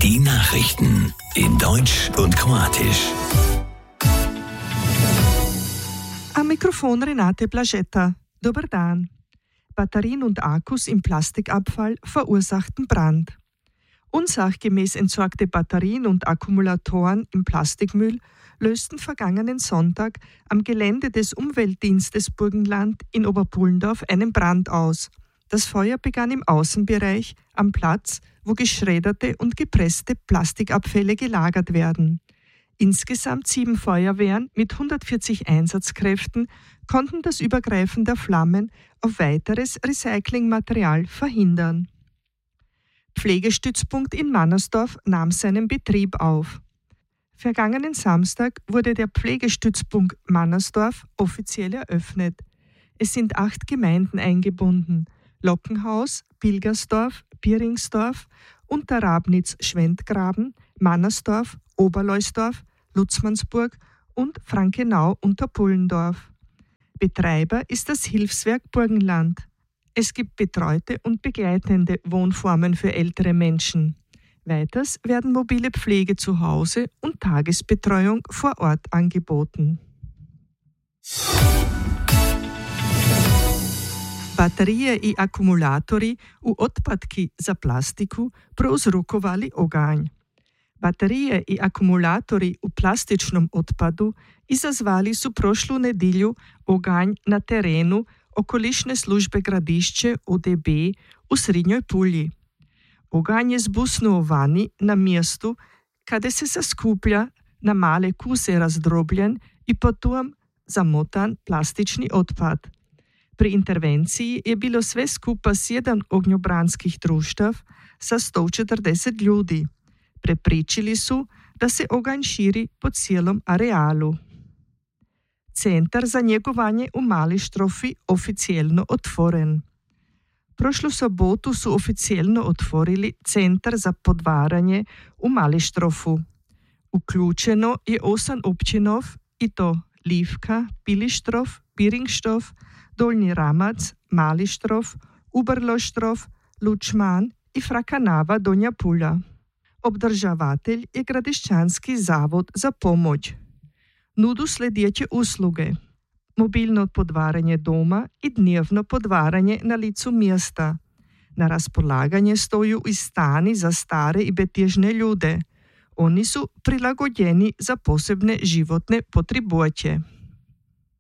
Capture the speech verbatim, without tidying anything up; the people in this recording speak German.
Die Nachrichten in Deutsch und Kroatisch. Am Mikrofon Renate Blaschetta. Dober dan. Batterien und Akkus im Plastikabfall verursachten Brand. Unsachgemäß entsorgte Batterien und Akkumulatoren im Plastikmüll lösten vergangenen Sonntag am Gelände des Umweltdienstes Burgenland in Oberpullendorf einen Brand aus. Das Feuer begann im Außenbereich am Platz, wo geschredderte und gepresste Plastikabfälle gelagert werden. Insgesamt sieben Feuerwehren mit hundertvierzig Einsatzkräften konnten das Übergreifen der Flammen auf weiteres Recyclingmaterial verhindern. Pflegestützpunkt in Mannersdorf nahm seinen Betrieb auf. Vergangenen Samstag wurde der Pflegestützpunkt Mannersdorf offiziell eröffnet. Es sind acht Gemeinden eingebunden: Lockenhaus, Pilgersdorf, Bieringsdorf, Unterrabnitz-Schwendgraben, Mannersdorf, Oberleusdorf, Lutzmannsburg und Frankenau-Unterpullendorf. Betreiber ist das Hilfswerk Burgenland. Es gibt betreute und begleitende Wohnformen für ältere Menschen. Weiters werden mobile Pflege zu Hause und Tagesbetreuung vor Ort angeboten. Baterije i akumulatori u otpadki za plastiku prouzrokovali oganj. Baterije i akumulatori u plastičnom otpadu izazvali su prošlu nedjelju oganj na terenu okolišne službe Gradišće O D B u Srednjoj Pulji. Oganj je zbusnuo vani na mjestu kada se zaskuplja na male kuse razdrobljen i potom zamotan plastični otpad. Pri intervenciji je bilo sve skupa sedem ognjobranskih društav sa sto četrdeset ljudi. Prepričili su da se oganj širi po cijelom arealu. Centar za njegovanje u Malištrofi oficijelno otvoren. Prošlu sobotu su oficijelno otvorili Centar za podvaranje u Malištrofu. Uključeno je osam općinov i to Livka, Pilištrov, Biringštov, Dolnji Ramac, Malištrov, Uberloštrov, Lučman i Frakanava Donja Pula. Obdržavatelj je Gradišćanski zavod za pomoć. Nudu sljedeće usluge: mobilno podvaranje doma i dnevno podvaranje na licu mjesta. Na raspolaganje stoju i stani za stare i betježne ljude. Oni su prilagođeni za posebne životne potrebuće.